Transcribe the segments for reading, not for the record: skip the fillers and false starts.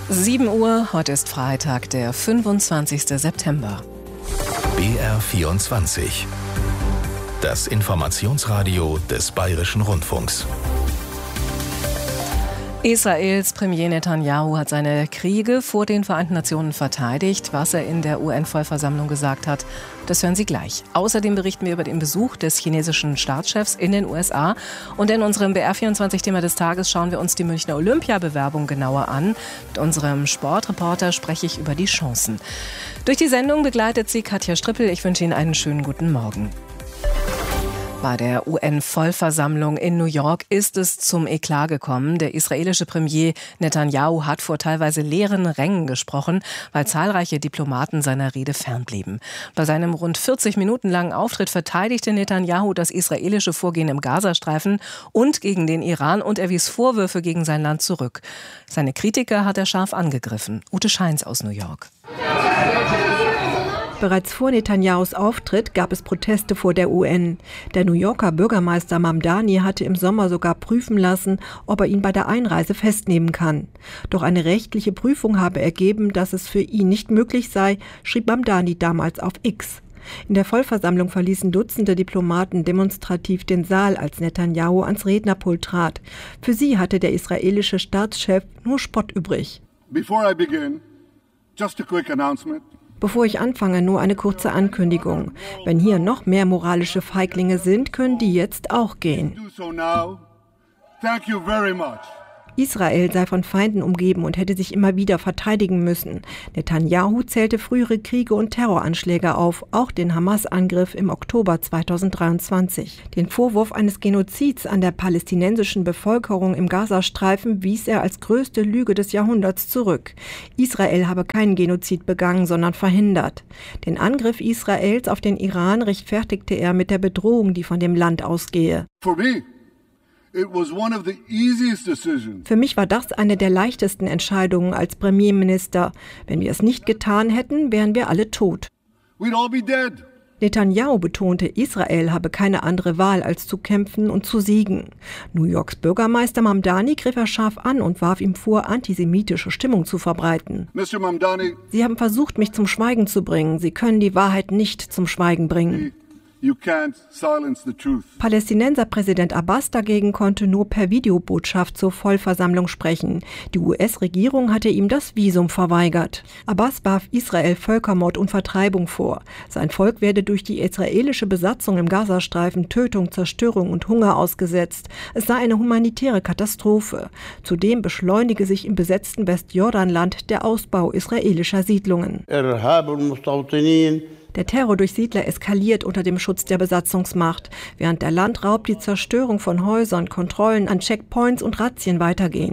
7 Uhr, heute ist Freitag, der 25. September. BR24. Das Informationsradio des Bayerischen Rundfunks. Israels Premier Netanyahu hat seine Kriege vor den Vereinten Nationen verteidigt. Was er in der UN-Vollversammlung gesagt hat, das hören Sie gleich. Außerdem berichten wir über den Besuch des chinesischen Staatschefs in den USA. Und in unserem BR24-Thema des Tages schauen wir uns die Münchner Olympiabewerbung genauer an. Mit unserem Sportreporter spreche ich über die Chancen. Durch die Sendung begleitet sie Katja Strippel. Ich wünsche Ihnen einen schönen guten Morgen. Bei der UN-Vollversammlung in New York ist es zum Eklat gekommen. Der israelische Premier Netanyahu hat vor teilweise leeren Rängen gesprochen, weil zahlreiche Diplomaten seiner Rede fernblieben. Bei seinem rund 40 Minuten langen Auftritt verteidigte Netanyahu das israelische Vorgehen im Gazastreifen und gegen den Iran und er wies Vorwürfe gegen sein Land zurück. Seine Kritiker hat er scharf angegriffen. Ute Scheins aus New York. Bereits vor Netanyahus Auftritt gab es Proteste vor der UN. Der New Yorker Bürgermeister Mamdani hatte im Sommer sogar prüfen lassen, ob er ihn bei der Einreise festnehmen kann. Doch eine rechtliche Prüfung habe ergeben, dass es für ihn nicht möglich sei, schrieb Mamdani damals auf X. In der Vollversammlung verließen Dutzende Diplomaten demonstrativ den Saal, als Netanyahu ans Rednerpult trat. Für sie hatte der israelische Staatschef nur Spott übrig. Before I begin, just a quick announcement. Bevor ich anfange, nur eine kurze Ankündigung. Wenn hier noch mehr moralische Feiglinge sind, können die jetzt auch gehen. Israel sei von Feinden umgeben und hätte sich immer wieder verteidigen müssen. Netanyahu zählte frühere Kriege und Terroranschläge auf, auch den Hamas-Angriff im Oktober 2023. Den Vorwurf eines Genozids an der palästinensischen Bevölkerung im Gazastreifen wies er als größte Lüge des Jahrhunderts zurück. Israel habe keinen Genozid begangen, sondern verhindert. Den Angriff Israels auf den Iran rechtfertigte er mit der Bedrohung, die von dem Land ausgehe. Für mich war das eine der leichtesten Entscheidungen als Premierminister. Wenn wir es nicht getan hätten, wären wir alle tot. Netanyahu betonte, Israel habe keine andere Wahl, als zu kämpfen und zu siegen. New Yorks Bürgermeister Mamdani griff er scharf an und warf ihm vor, antisemitische Stimmung zu verbreiten. Mr. Mamdani, Sie haben versucht, mich zum Schweigen zu bringen. Sie können die Wahrheit nicht zum Schweigen bringen. you can't silence the truth. Palästinenser-Präsident Abbas dagegen konnte nur per Videobotschaft zur Vollversammlung sprechen. Die US-Regierung hatte ihm das Visum verweigert. Abbas warf Israel Völkermord und Vertreibung vor. Sein Volk werde durch die israelische Besatzung im Gazastreifen Tötung, Zerstörung und Hunger ausgesetzt. Es sei eine humanitäre Katastrophe. Zudem beschleunige sich im besetzten Westjordanland der Ausbau israelischer Siedlungen. Der Terror durch Siedler eskaliert unter dem Schutz der Besatzungsmacht, während der Landraub, die Zerstörung von Häusern, Kontrollen an Checkpoints und Razzien weitergehen.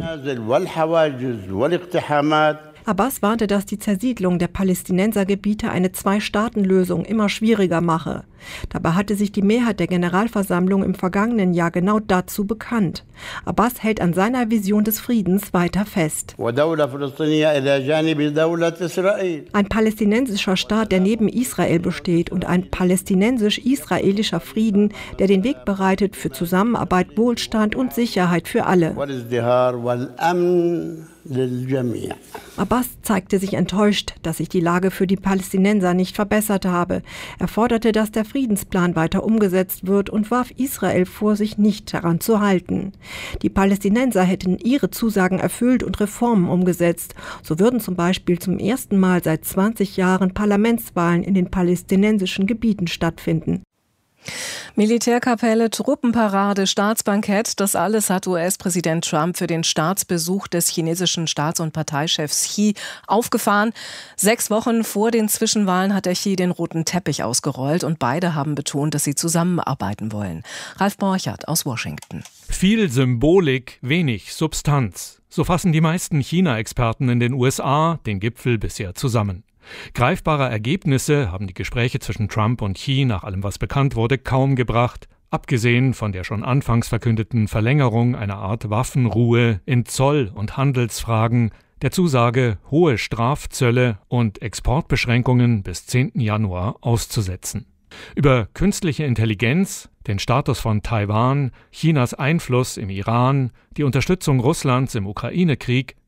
Abbas warnte, dass die Zersiedlung der Palästinensergebiete eine Zwei-Staaten-Lösung immer schwieriger mache. Dabei hatte sich die Mehrheit der Generalversammlung im vergangenen Jahr genau dazu bekannt. Abbas hält an seiner Vision des Friedens weiter fest. Ein palästinensischer Staat, der neben Israel besteht, und ein palästinensisch-israelischer Frieden, der den Weg bereitet für Zusammenarbeit, Wohlstand und Sicherheit für alle. Abbas zeigte sich enttäuscht, dass sich die Lage für die Palästinenser nicht verbessert habe. Er forderte, dass der Friedensplan weiter umgesetzt wird und warf Israel vor, sich nicht daran zu halten. Die Palästinenser hätten ihre Zusagen erfüllt und Reformen umgesetzt. So würden zum Beispiel zum ersten Mal seit 20 Jahren Parlamentswahlen in den palästinensischen Gebieten stattfinden. Militärkapelle, Truppenparade, Staatsbankett, das alles hat US-Präsident Trump für den Staatsbesuch des chinesischen Staats- und Parteichefs Xi aufgefahren. 6 Wochen vor den Zwischenwahlen hat der Xi den roten Teppich ausgerollt und beide haben betont, dass sie zusammenarbeiten wollen. Ralf Borchert aus Washington. Viel Symbolik, wenig Substanz. So fassen die meisten China-Experten in den USA den Gipfel bisher zusammen. Greifbare Ergebnisse haben die Gespräche zwischen Trump und Xi, nach allem was bekannt wurde, kaum gebracht, abgesehen von der schon anfangs verkündeten Verlängerung einer Art Waffenruhe in Zoll- und Handelsfragen, der Zusage, hohe Strafzölle und Exportbeschränkungen bis 10. Januar auszusetzen. Über künstliche Intelligenz, den Status von Taiwan, Chinas Einfluss im Iran, die Unterstützung Russlands im Ukraine-Krieg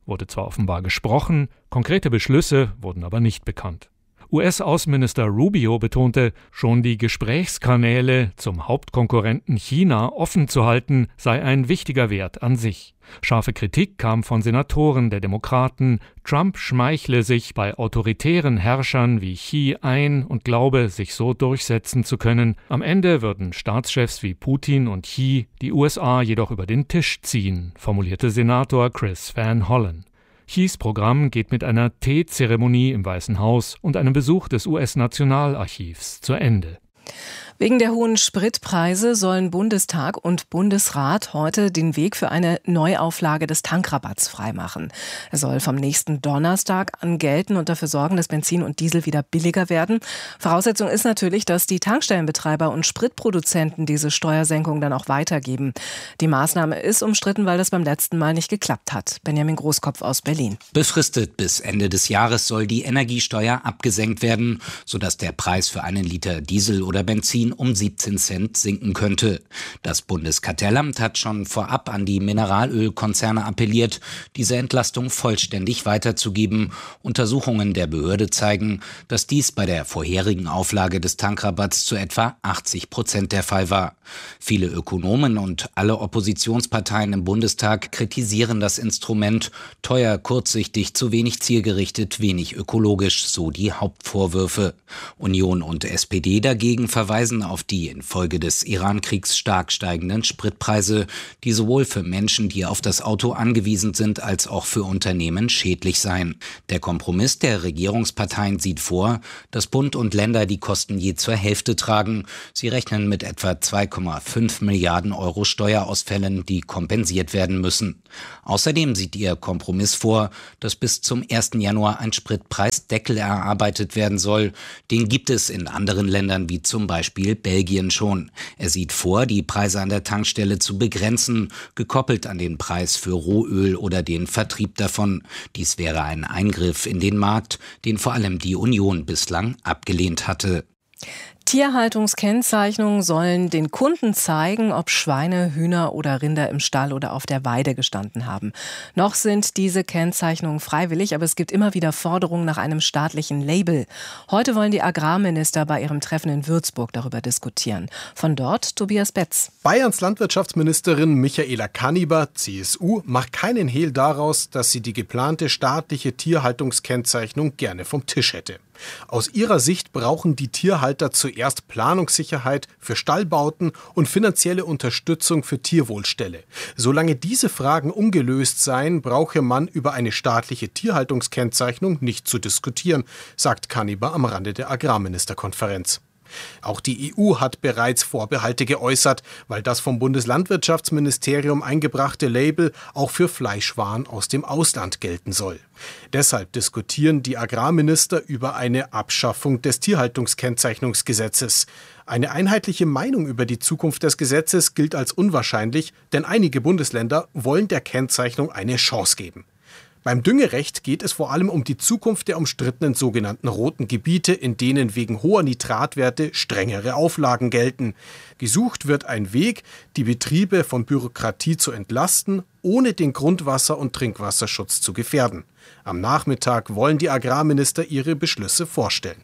wurde zwar offenbar gesprochen, konkrete Beschlüsse wurden aber nicht bekannt. US-Außenminister Rubio betonte, schon die Gesprächskanäle zum Hauptkonkurrenten China offen zu halten, sei ein wichtiger Wert an sich. Scharfe Kritik kam von Senatoren der Demokraten, Trump schmeichle sich bei autoritären Herrschern wie Xi ein und glaube, sich so durchsetzen zu können. Am Ende würden Staatschefs wie Putin und Xi die USA jedoch über den Tisch ziehen, formulierte Senator Chris Van Hollen. Xis Programm geht mit einer Teezeremonie im Weißen Haus und einem Besuch des US-Nationalarchivs zu Ende. Wegen der hohen Spritpreise sollen Bundestag und Bundesrat heute den Weg für eine Neuauflage des Tankrabatts freimachen. Er soll vom nächsten Donnerstag an gelten und dafür sorgen, dass Benzin und Diesel wieder billiger werden. Voraussetzung ist natürlich, dass die Tankstellenbetreiber und Spritproduzenten diese Steuersenkung dann auch weitergeben. Die Maßnahme ist umstritten, weil das beim letzten Mal nicht geklappt hat. Benjamin Großkopf aus Berlin. Befristet bis Ende des Jahres soll die Energiesteuer abgesenkt werden, sodass der Preis für einen Liter Diesel oder Benzin um 17 Cent sinken könnte. Das Bundeskartellamt hat schon vorab an die Mineralölkonzerne appelliert, diese Entlastung vollständig weiterzugeben. Untersuchungen der Behörde zeigen, dass dies bei der vorherigen Auflage des Tankrabatts zu etwa 80% der Fall war. Viele Ökonomen und alle Oppositionsparteien im Bundestag kritisieren das Instrument. Teuer, kurzsichtig, zu wenig zielgerichtet, wenig ökologisch, so die Hauptvorwürfe. Union und SPD dagegen verweisen auf die infolge des Iran-Kriegs stark steigenden Spritpreise, die sowohl für Menschen, die auf das Auto angewiesen sind, als auch für Unternehmen schädlich seien. Der Kompromiss der Regierungsparteien sieht vor, dass Bund und Länder die Kosten je zur Hälfte tragen. Sie rechnen mit etwa 2,5 Milliarden Euro Steuerausfällen, die kompensiert werden müssen. Außerdem sieht ihr Kompromiss vor, dass bis zum 1. Januar ein Spritpreisdeckel erarbeitet werden soll. Den gibt es in anderen Ländern wie zum Beispiel Belgien schon. Er sieht vor, die Preise an der Tankstelle zu begrenzen, gekoppelt an den Preis für Rohöl oder den Vertrieb davon. Dies wäre ein Eingriff in den Markt, den vor allem die Union bislang abgelehnt hatte. Tierhaltungskennzeichnungen sollen den Kunden zeigen, ob Schweine, Hühner oder Rinder im Stall oder auf der Weide gestanden haben. Noch sind diese Kennzeichnungen freiwillig, aber es gibt immer wieder Forderungen nach einem staatlichen Label. Heute wollen die Agrarminister bei ihrem Treffen in Würzburg darüber diskutieren. Von dort Tobias Betz. Bayerns Landwirtschaftsministerin Michaela Kanniber, CSU, macht keinen Hehl daraus, dass sie die geplante staatliche Tierhaltungskennzeichnung gerne vom Tisch hätte. Aus ihrer Sicht brauchen die Tierhalter zuerst Planungssicherheit für Stallbauten und finanzielle Unterstützung für Tierwohlställe. Solange diese Fragen ungelöst seien, brauche man über eine staatliche Tierhaltungskennzeichnung nicht zu diskutieren, sagt Kanniber am Rande der Agrarministerkonferenz. Auch die EU hat bereits Vorbehalte geäußert, weil das vom Bundeslandwirtschaftsministerium eingebrachte Label auch für Fleischwaren aus dem Ausland gelten soll. Deshalb diskutieren die Agrarminister über eine Abschaffung des Tierhaltungskennzeichnungsgesetzes. Eine einheitliche Meinung über die Zukunft des Gesetzes gilt als unwahrscheinlich, denn einige Bundesländer wollen der Kennzeichnung eine Chance geben. Beim Düngerecht geht es vor allem um die Zukunft der umstrittenen sogenannten roten Gebiete, in denen wegen hoher Nitratwerte strengere Auflagen gelten. Gesucht wird ein Weg, die Betriebe von Bürokratie zu entlasten, ohne den Grundwasser- und Trinkwasserschutz zu gefährden. Am Nachmittag wollen die Agrarminister ihre Beschlüsse vorstellen.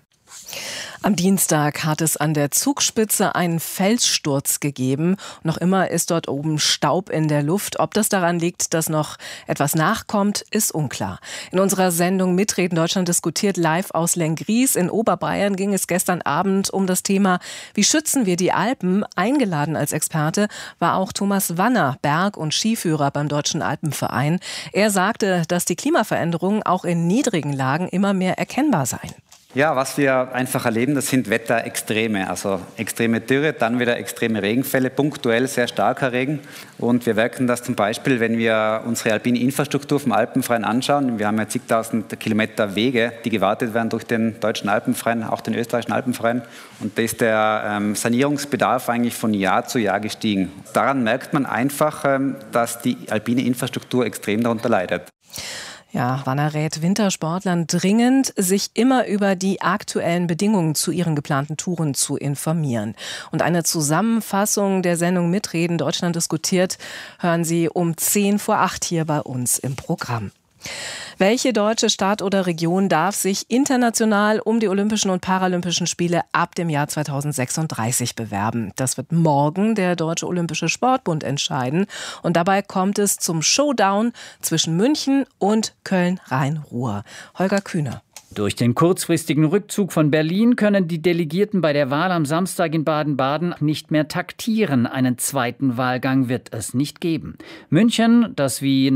Am Dienstag hat es an der Zugspitze einen Felssturz gegeben. Noch immer ist dort oben Staub in der Luft. Ob das daran liegt, dass noch etwas nachkommt, ist unklar. In unserer Sendung Mitreden Deutschland diskutiert live aus Lenggries in Oberbayern ging es gestern Abend um das Thema, wie schützen wir die Alpen? Eingeladen als Experte war auch Thomas Wanner, Berg- und Skiführer beim Deutschen Alpenverein. Er sagte, dass die Klimaveränderungen auch in niedrigen Lagen immer mehr erkennbar seien. Ja, was wir einfach erleben, das sind Wetterextreme, also extreme Dürre, dann wieder extreme Regenfälle, punktuell sehr starker Regen. Und wir merken das zum Beispiel, wenn wir unsere alpine Infrastruktur vom Alpenverein anschauen. Wir haben ja zigtausend Kilometer Wege, die gewartet werden durch den Deutschen Alpenverein, auch den österreichischen Alpenverein. Und da ist der Sanierungsbedarf eigentlich von Jahr zu Jahr gestiegen. Daran merkt man einfach, dass die alpine Infrastruktur extrem darunter leidet. Ja, Wanner rät Wintersportlern dringend, sich immer über die aktuellen Bedingungen zu ihren geplanten Touren zu informieren. Und eine Zusammenfassung der Sendung Mitreden Deutschland diskutiert hören Sie um 7:10 hier bei uns im Programm. Welche deutsche Stadt oder Region darf sich international um die Olympischen und Paralympischen Spiele ab dem Jahr 2036 bewerben? Das wird morgen der Deutsche Olympische Sportbund entscheiden. Und dabei kommt es zum Showdown zwischen München und Köln-Rhein-Ruhr. Holger Kühne. Durch den kurzfristigen Rückzug von Berlin können die Delegierten bei der Wahl am Samstag in Baden-Baden nicht mehr taktieren. Einen zweiten Wahlgang wird es nicht geben. München, das wie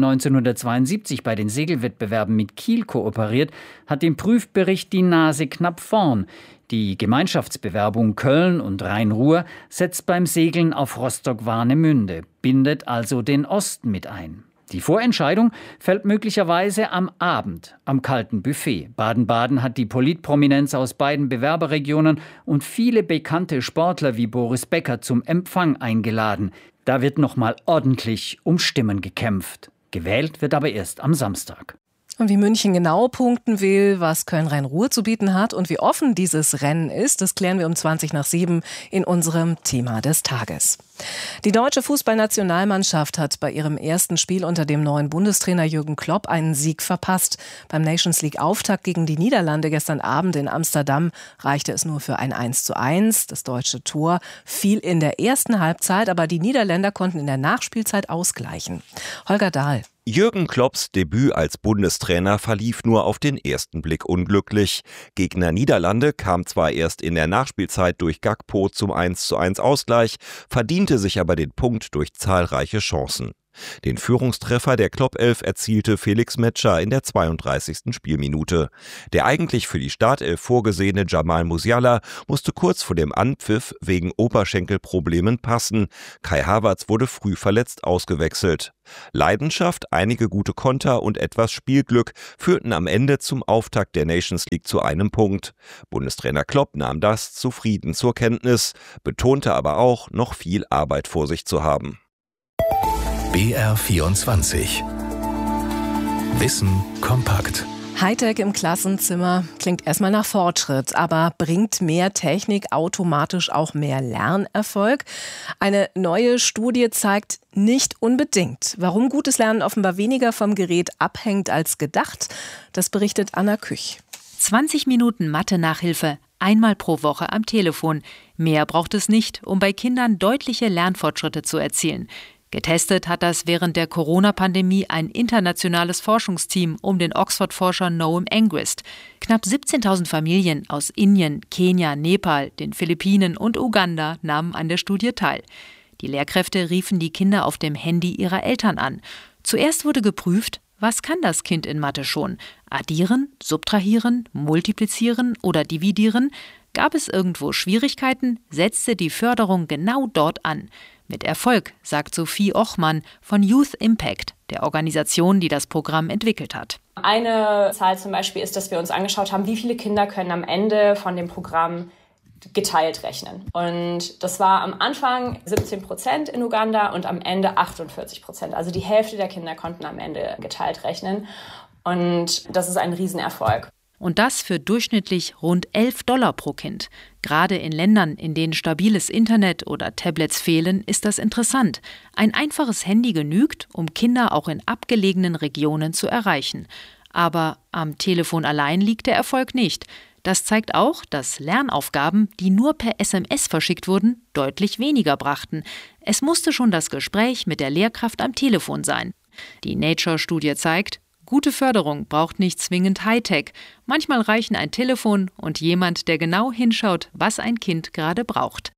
1972 bei den Segelwettbewerben mit Kiel kooperiert, hat im Prüfbericht die Nase knapp vorn. Die Gemeinschaftsbewerbung Köln und Rhein-Ruhr setzt beim Segeln auf Rostock-Warnemünde, bindet also den Osten mit ein. Die Vorentscheidung fällt möglicherweise am Abend am kalten Buffet. Baden-Baden hat die Politprominenz aus beiden Bewerberregionen und viele bekannte Sportler wie Boris Becker zum Empfang eingeladen. Da wird nochmal ordentlich um Stimmen gekämpft. Gewählt wird aber erst am Samstag. Und wie München genau punkten will, was Köln-Rhein-Ruhr zu bieten hat und wie offen dieses Rennen ist, das klären wir um 6:20 in unserem Thema des Tages. Die deutsche Fußballnationalmannschaft hat bei ihrem ersten Spiel unter dem neuen Bundestrainer Jürgen Klopp einen Sieg verpasst. Beim Nations-League-Auftakt gegen die Niederlande gestern Abend in Amsterdam reichte es nur für ein 1:1. Das deutsche Tor fiel in der ersten Halbzeit, aber die Niederländer konnten in der Nachspielzeit ausgleichen. Holger Dahl. Jürgen Klopps Debüt als Bundestrainer verlief nur auf den ersten Blick unglücklich. Gegner Niederlande kam zwar erst in der Nachspielzeit durch Gakpo zum 1:1 Ausgleich, verdiente sich aber den Punkt durch zahlreiche Chancen. Den Führungstreffer der Klopp-Elf erzielte Felix Metscher in der 32. Spielminute. Der eigentlich für die Startelf vorgesehene Jamal Musiala musste kurz vor dem Anpfiff wegen Oberschenkelproblemen passen. Kai Havertz wurde früh verletzt ausgewechselt. Leidenschaft, einige gute Konter und etwas Spielglück führten am Ende zum Auftakt der Nations League zu einem Punkt. Bundestrainer Klopp nahm das zufrieden zur Kenntnis, betonte aber auch, noch viel Arbeit vor sich zu haben. BR24 Wissen kompakt. Hightech im Klassenzimmer klingt erstmal nach Fortschritt, aber bringt mehr Technik automatisch auch mehr Lernerfolg? Eine neue Studie zeigt nicht unbedingt. Warum gutes Lernen offenbar weniger vom Gerät abhängt als gedacht, das berichtet Anna Küch. 20 Minuten Mathe-Nachhilfe, einmal pro Woche am Telefon. Mehr braucht es nicht, um bei Kindern deutliche Lernfortschritte zu erzielen. Getestet hat das während der Corona-Pandemie ein internationales Forschungsteam um den Oxford-Forscher Noam Engrist. Knapp 17.000 Familien aus Indien, Kenia, Nepal, den Philippinen und Uganda nahmen an der Studie teil. Die Lehrkräfte riefen die Kinder auf dem Handy ihrer Eltern an. Zuerst wurde geprüft, was kann das Kind in Mathe schon? Addieren, subtrahieren, multiplizieren oder dividieren? Gab es irgendwo Schwierigkeiten, setzte die Förderung genau dort an. Mit Erfolg, sagt Sophie Ochmann von Youth Impact, der Organisation, die das Programm entwickelt hat. Eine Zahl zum Beispiel ist, dass wir uns angeschaut haben, wie viele Kinder können am Ende von dem Programm geteilt rechnen. Und das war am Anfang 17% in Uganda und am Ende 48%. Also die Hälfte der Kinder konnten am Ende geteilt rechnen. Und das ist ein Riesenerfolg. Und das für durchschnittlich rund $11 pro Kind. Gerade in Ländern, in denen stabiles Internet oder Tablets fehlen, ist das interessant. Ein einfaches Handy genügt, um Kinder auch in abgelegenen Regionen zu erreichen. Aber am Telefon allein liegt der Erfolg nicht. Das zeigt auch, dass Lernaufgaben, die nur per SMS verschickt wurden, deutlich weniger brachten. Es musste schon das Gespräch mit der Lehrkraft am Telefon sein. Die Nature-Studie zeigt, gute Förderung braucht nicht zwingend Hightech. Manchmal reichen ein Telefon und jemand, der genau hinschaut, was ein Kind gerade braucht.